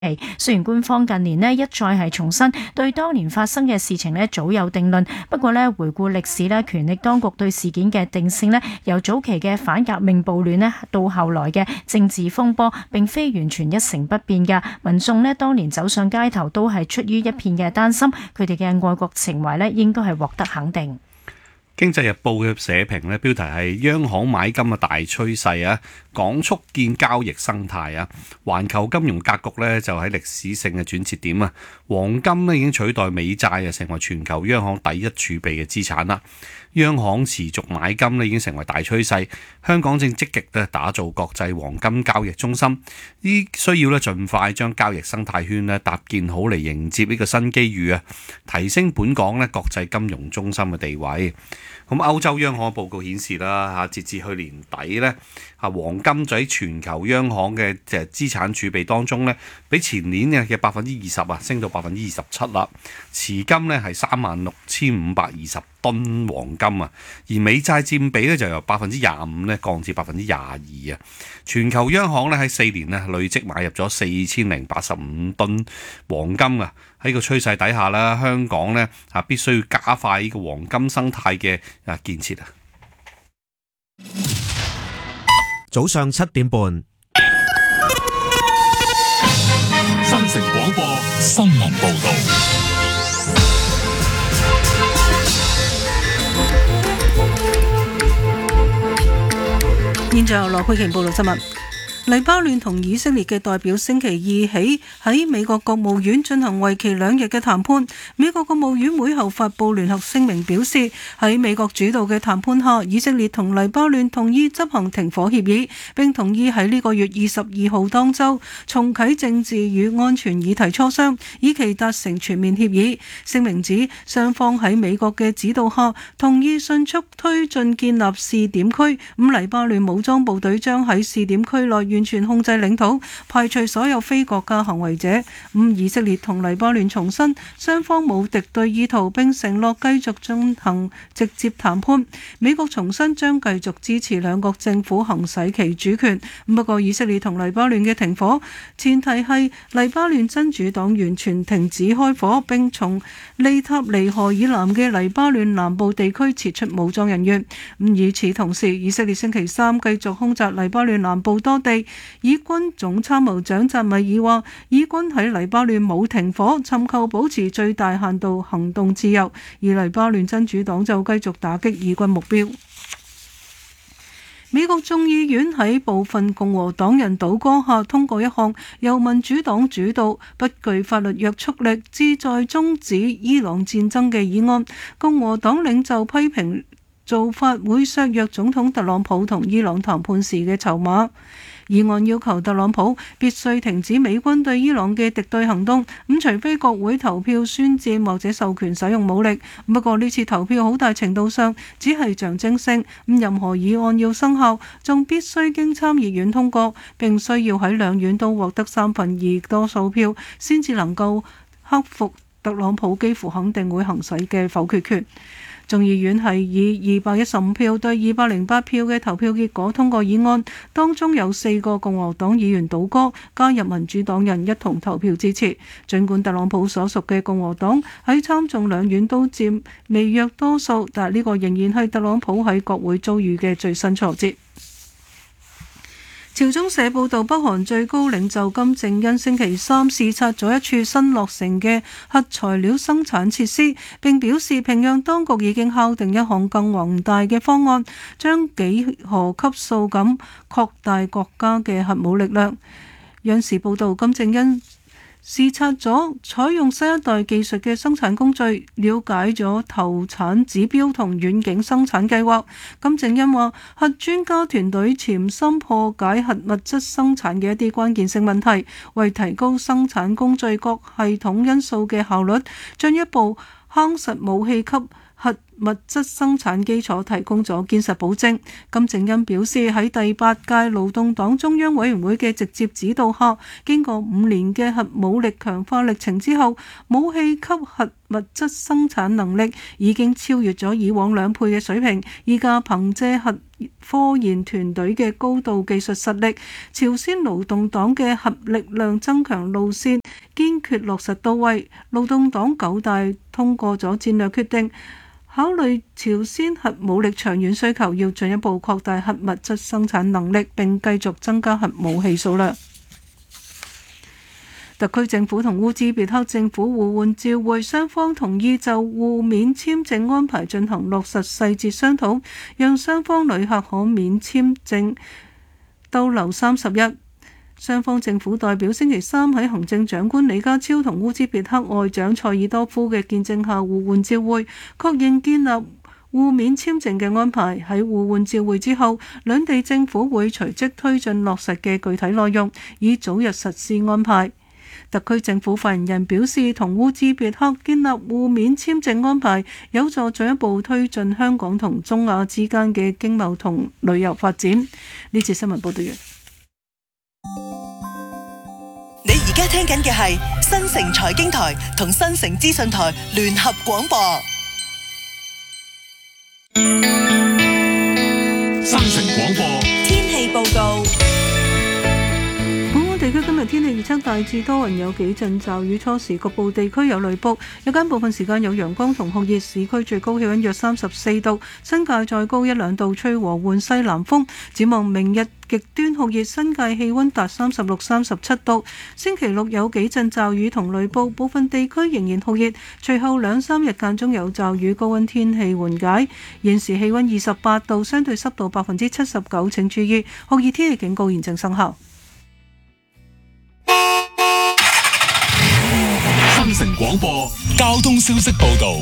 雖然官方近年一再係重申對當年發生嘅事情早有定論，不過回顧歷史權力當局對事件嘅定性由早期嘅反革命暴亂到後來嘅政治風波，並非完全一成不變㗎。民眾當年走上街頭都係出於一片嘅擔心，佢哋嘅愛國情懷應該係獲得肯定。 經濟日報嘅社評標題係央行買金嘅大趨勢啊，港促建交易生態啊，環球金融格局就喺歷史性嘅轉折點啊，黃金已經取代美債成為全球央行第一儲備嘅資產啦。央行持續買金已經成為大趨勢，香港正積極打造國際黃金交易中心，呢需要盡快將交易生態圈搭建好嚟迎接呢個新機遇啊，提升本港國際金融中心嘅地位。咁歐洲央行報告顯示啦，截至去年底黃金就喺全球央行嘅資產儲備當中比前年嘅20%升到27%啦。持金係36,520噸黃金啊，而美債佔比就由25%降至22%啊。全球央行喺4年累積買入咗4085噸黃金啊。喺個趨勢底下啦，香港必須要加快呢個黃金生態嘅建設啊。 早上7點半， 新城廣播新聞報道。 現在由羅佩瓊報道新聞。黎巴嫩同以色列嘅代表星期二起喺美國國務院進行為期2日嘅談判。美國國務院會後發布聯合聲明表示，喺美國主導嘅談判下，以色列同黎巴嫩同意執行停火協議，並同意喺呢個月22號當週重啟政治與安全議題磋商，以期達成全面協議。聲明指雙方喺美國嘅指導下同意迅速推進建立試點區，黎巴嫩武裝部隊將喺試點區內完全控制領土，排除所有非國家行為者。以色列同黎巴嫩重申雙方冇敵對意圖，並承諾繼續進行直接談判。美國重申將繼續支持兩國政府行使其主權。不過以色列同黎巴嫩嘅停火前提係黎巴嫩真主黨完全停止開火，並從利塔尼河以南嘅黎巴嫩南部地區撤出武裝人員。與此同時，以色列星期三繼續空襲黎巴嫩南部多地。以軍總參謀長扎米爾話，以軍喺黎巴嫩冇停火，尋求保持最大限度行動自由，而黎巴嫩真主黨就繼續打擊以軍目標。美國眾議院喺部分共和黨人倒戈下通過一項由民主黨主導、不具法律約束力、旨在終止伊朗戰爭嘅議案。共和黨領袖批評做法會削弱總統特朗普同伊朗談判時嘅籌碼。議案要求特朗普必須停止美軍對伊朗嘅敵對行動，除非國會投票宣戰或者授權使用武力。不過呢次投票好大程度上只係象徵性，任何議案要生效，仲必須經參議院通過，並需要喺兩院都獲得3分2多數票，先至能夠克服特朗普幾乎肯定會行使嘅否決權。眾議院係以215票對208票嘅投票結果通過議案，當中有4個共和黨議員倒戈，加入民主黨人一同投票支持。儘管特朗普所屬嘅共和黨喺參眾兩院都佔微弱多數，但呢個仍然係特朗普喺國會遭遇嘅最新挫折。朝中社報道，北韓最高領袖金正恩星期三視察咗一處新落成嘅核材料生產設施，並表示平壤當局已經敲定一項更宏大嘅方案，將幾何級數咁擴大國家嘅核武力量。央視報道，金正恩視察咗採用新一代技術嘅生產工序，了解咗投產指標同遠景生產計劃。金正恩話，核專家團隊潛心破解核物質生產嘅一啲關鍵性問題，為提高生產工序各系統因素嘅效率，進一步夯實武器級核物質生產基礎提供咗堅實保證。金正恩表示，喺第8屆勞動黨中央委員會嘅直接指導下，經過5年嘅核武力強化歷程之後，武器級核物質生產能力已經超越咗以往2倍嘅水平。依家憑借核科研團隊嘅高度技術實力，朝鮮勞動黨嘅核力量增強路線堅決落實到位。勞動黨9大通過咗戰略決定，考慮朝鮮核武力長遠需求，要進一步擴大核物質生產能力，並繼續增加核武器數量。特區政府同烏茲別克政府互換照會，雙方同意就互免簽證安排進行落實細節商討，讓雙方旅客可免簽證逗留30日。雙方政府代表星期三喺行政長官李家超同烏茲別克外長塞爾多夫嘅見證下互換照會，確認建立互免簽證嘅安排。喺互換照會之後，兩地政府會隨即推進落實嘅具體內容，以早日實施安排。特區政府發言人表示，同烏茲別克建立互免簽證安排，有助進一步推進香港同中亞之間嘅經貿同旅遊發展。呢次新聞報道完。 你而家聽緊嘅係新城財經台同新城資訊台聯合廣播。 新城廣播天氣報告。 地區今日天氣預測大致多雲，有幾陣驟雨，初時局部地區有雷暴，日間部分時間有陽光同酷熱，市區最高氣溫約34度，新界再高1-2度，吹和緩西南風。展望明日極端酷熱，新界氣溫達36、37度。星期六有幾陣驟雨同雷暴，部分地區仍然酷熱，隨後2-3日間中有驟雨，高溫天氣緩解。現時氣溫28度，相對濕度79%，請注意酷熱天氣警告現正生效。 新城廣播交通消息報道。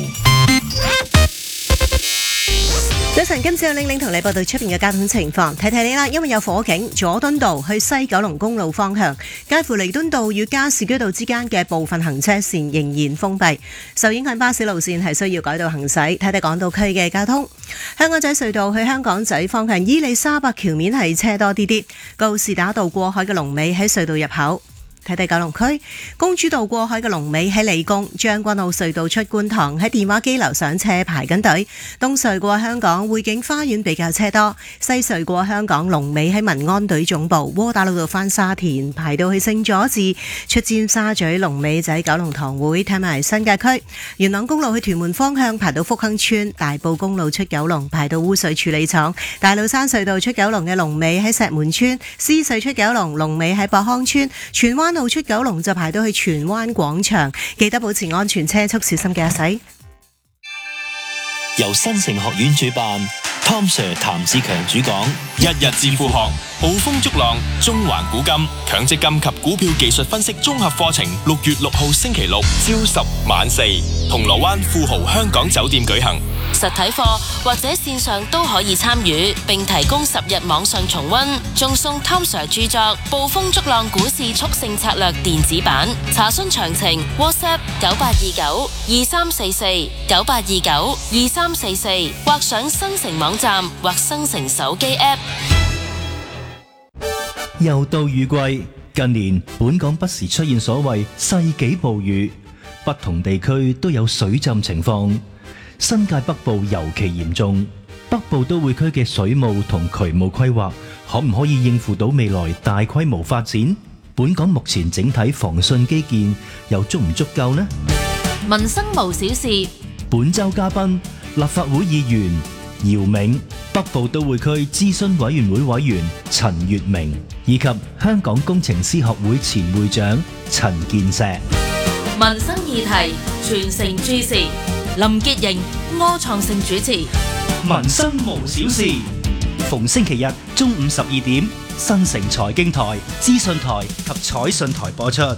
早晨，今次有玲玲同你報道出邊嘅交通情況，提提你啦，因為有火警，佐敦道去西九龍公路方向，介乎彌敦道與加士居道之間嘅部分行車線仍然封閉，受影響巴士路線係需要改道行駛。睇睇港島區嘅交通，香港仔隧道去香港仔方向，伊利沙伯橋面係車多啲啲，告士打道過海嘅龍尾喺隧道入口。睇睇九龍區公主道過海嘅龍尾喺理工，將軍澳隧道出觀塘喺電話機樓上車排緊隊，東隧過香港匯景花園比較車多，西隧過香港龍尾喺民安隊總部，窩打老道返沙田排到去聖佐治，出尖沙咀龍尾仔九龍塘會。睇埋新界區元朗公路去屯門方向排到福亨村，大埔公路出九龍排到污水處理廠，大老山隧道出九龍嘅龍尾喺石門村，獅隧出九龍龍尾喺博康村，荃灣路出九龍就排到去荃灣廣場，記得保持安全車速，小心駕駛。 由新城學院主辦，Tom Sir 譚志強主講， 日日致富學，捕風捉浪，中環古今強積金及股票技術分析綜合課程，6月6號星期六朝10晚4，銅鑼灣富豪香港酒店舉行。 實體課或者線上都可以參與，並提供10日網上重溫，仲送 Tom Sir 著作《捕風捉浪股市速勝策略》電子版。查詢詳情 WhatsApp 9829-2344 或上新城網站或新城手機 App。 又到雨季，近年本港不時出現所謂世紀暴雨，不同地區都有水浸情況。新界北部尤其嚴重，北部都會區嘅水務同渠務規劃可唔可以應付到未來大規模發展？本港目前整體防汛基建又足唔足夠呢？ 民生無小事， 本周嘉賓立法會議員姚銘、北部都會區諮詢委員會委員陳月明，以及香港工程師學會前會長陳健碩。 民生議題全城注視，林潔瑩、柯創盛主持。 民生無小事，逢星期日中午12點，新城財經台、資訊台及彩訊台播出。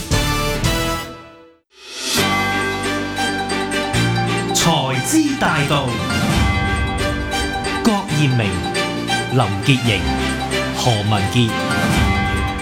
財資大道，郭艷明、林潔瑩、何文傑。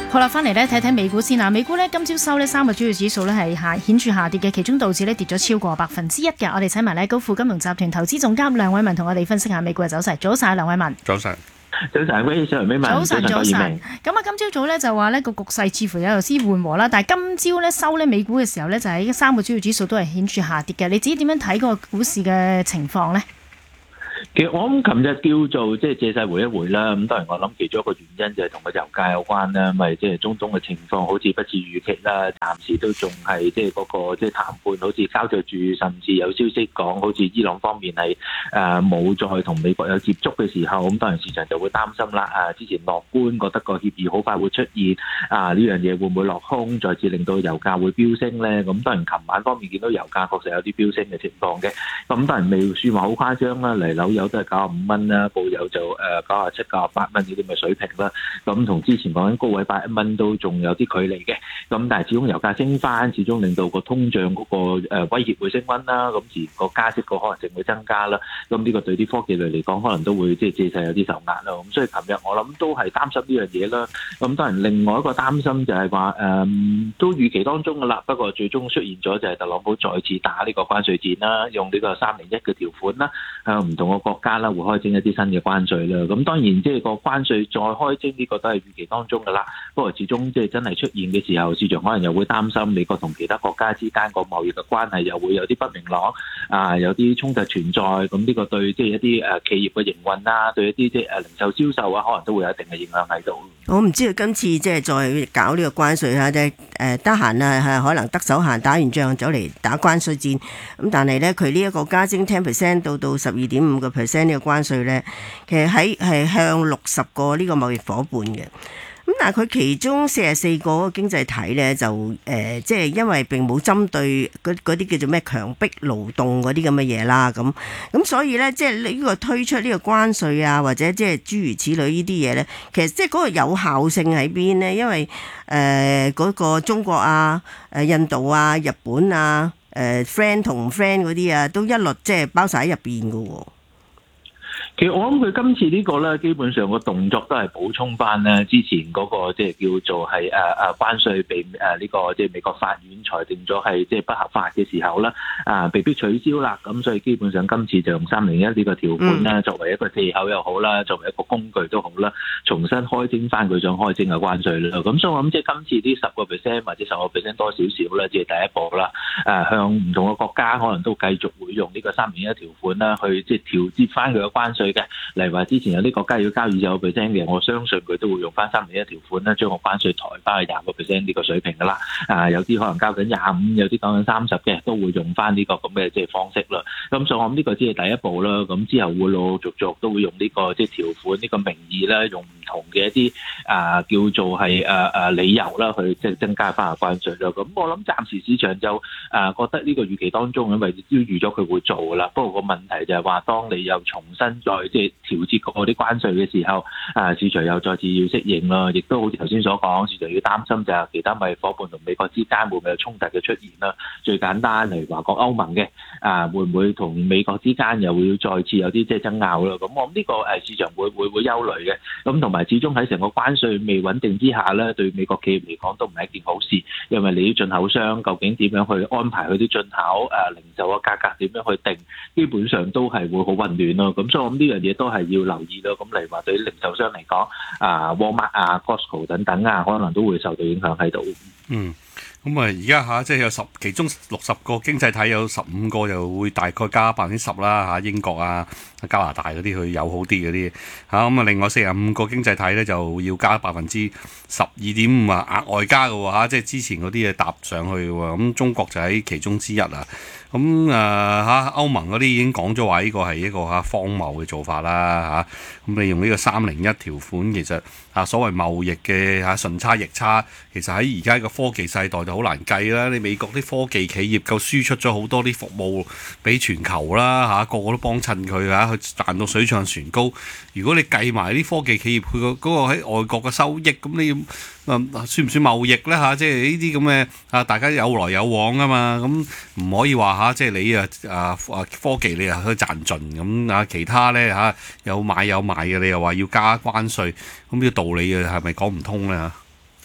好啦，翻嚟咧睇睇美股先啦。美股咧今朝收呢3個主要指數咧係顯著下跌嘅，其中道指咧跌咗超過1%嘅。我哋請埋咧高富金融集團投資總監梁偉文同我哋分析下美股嘅走勢。早晨，梁偉文。 早晨。 早晨，威上美文。 早晨。咁啊，今朝早咧就話呢個局勢似乎有啲緩和啦，但係今朝咧收咧美股嘅時候咧就係3個主要指數都係顯著下跌嘅。你自己點樣睇個股市嘅情況呢？ 其實我諗琴日叫做即係借勢回一回啦，咁當然我諗其中一個原因就係同個油價有關啦，咪即係中東嘅情況好似不似預期啦，暫時都仲係即係嗰個即係談判好似膠着住，甚至有消息講好似伊朗方面係冇再同美國有接觸嘅時候，咁當然市場就會擔心啦。之前樂觀覺得個協議好快會出現，呢樣嘢會唔會落空，再次令到油價會飆升咧？咁當然琴晚方面見到油價確實有啲飆升嘅情況嘅，咁當然未算話好誇張啦，嚟樓有都係95蚊啦，布有就97、98蚊呢啲咁嘅水平啦。咁同之前講緊高位81蚊都仲有啲距離嘅。咁但係始終油價升翻，始終令到個通脹嗰個威脅會升溫啦。咁自然個加息個可能性會增加啦。咁呢個對啲科技類嚟講，可能都會即係借勢有啲受壓啦。咁所以琴日我諗都係擔心呢樣嘢啦。咁當然另外一個擔心就係話都預期當中噶啦。不過最終出現咗就係特朗普再次打呢個關稅戰啦，用呢個301嘅條款啦，向唔同嘅國家啦會開徵一啲新嘅關稅啦。咁當然即係個關稅再開徵呢個都係預期當中噶啦。不過始終即係真係出現嘅時候，市場可能又會擔心美國同其他國家之間個貿易嘅關係又會有啲不明朗，有啲衝突存在。咁呢個對即係一啲企業嘅營運啦，對一啲即係零售銷售啊，可能都會有一定嘅影響喺度。 我唔知道今次即係再搞呢個關稅啊，即係得閒啊，可能得手閒打完仗走嚟打關稅戰。咁但係咧，佢呢一個加徵 10% 到12.5% 呢個關稅咧，其實係向60個呢個貿易伙伴嘅。咁但係佢其中44個經濟體咧就即係因為並冇針對嗰啲叫做咩強迫勞動嗰啲咁嘅嘢啦，咁所以咧即係呢個推出呢個關稅啊，或者即係諸如此類呢啲嘢咧，其實即係嗰個有效性喺邊咧？因為嗰個中國啊、印度啊、日本啊、friend 同唔 friend 嗰啲啊，都一律即係包晒喺入邊㗎喎。 其實我諗佢今次呢個咧，基本上個動作都係補充翻咧之前嗰個即係叫做係關稅被呢個即係美國法院裁定咗係即係不合法嘅時候啦，被迫取消啦。咁所以基本上今次就用301呢個條款啦，作為一個藉口又好啦，作為一個工具都好啦，重新開徵翻佢想開徵嘅關稅啦。咁所以我諗即係今次呢10% 或者10% 多少少啦，即係第一步啦。向唔同嘅國家可能都繼續會用呢個301條款啦，去即係調節翻佢嘅關稅。例如話之前有啲國家要交25% 嘅，我相信佢都會用翻301條款啦，將個關稅抬翻去20% 呢個水平噶啦。有啲可能交緊25%，有啲講緊30嘅，都會用翻呢個咁嘅即係方式啦。咁所以我諗呢個只係第一步啦。咁之後會陸陸續續都會用呢個即係條款呢個名義啦，用唔同嘅一啲叫做係理由啦，去即係增加翻個關稅啦。咁我諗暫時市場就覺得呢個預期當中，因為都預咗佢會做噶啦。不過個問題就係話，當你又重新再即係調節嗰啲關稅嘅時候，市場又再次要適應啦，亦都好似頭先所講，市場要擔心就係其他貿易夥伴同美國之間會唔會有衝突嘅出現啦。最簡單例如話講歐盟嘅，會唔會同美國之間又會再次有啲即係爭拗啦？咁我諗呢個市場會憂慮嘅。咁同埋始終喺成個關稅未穩定之下咧，對美國企業嚟講都唔係一件好事，因為你啲進口商究竟點樣去安排佢啲進口，零售嘅價格點樣去定，基本上都係會好混亂咯。咁所以我諗呢樣嘢都係要留意咯。咁例如話對於零售商嚟講，Walmart、Costco 等等可能都會受到影響喺度。 咁而家即係有其中60個經濟體有15個又會大概加10%啦，英國加拿大嗰啲去友好啲嗰啲咁另外45個經濟體咧就要加12.5%額外加嘅喎，即係之前嗰啲嘢搭上去嘅喎。咁中國就喺其中之一啊。咁歐盟嗰啲已經講咗話呢個係一個荒謬嘅做法啦。咁你用呢個301條款，其實所謂貿易嘅順差逆差，其實喺而家個科技世代就好難計啦。你美國啲科技企業夠輸出咗好多啲服務俾全球啦，個個都幫襯佢去賺到水漲船高。如果你計埋啲科技企業佢嗰個喺外國嘅收益，咁你算唔算貿易咧？即係呢啲咁嘅大家有來有往啊嘛。咁唔可以話即係你科技你又可以賺盡咁其他咧有買有賣嘅，你又話要加關稅，咁呢個道理係咪講唔通咧？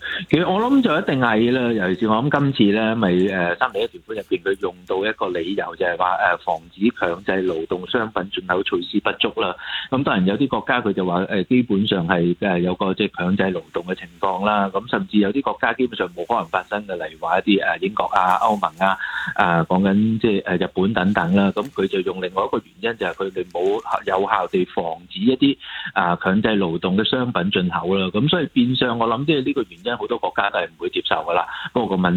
其實我諗就一定係啦，尤其是我諗今次咧，咪301條款入邊佢用到一個理由就係話防止強制勞動商品進口措施不足啦。咁當然有啲國家佢就話基本上係有個即係強制勞動嘅情況啦。咁甚至有啲國家基本上冇可能發生嘅，例如話一啲英國啊、歐盟啊、講緊即係日本等等啦。咁佢就用另外一個原因就係佢哋冇有效地防止一啲強制勞動嘅商品進口啦。咁所以變相我諗即係呢個原因好多國家都係唔會接受噶啦。不過個問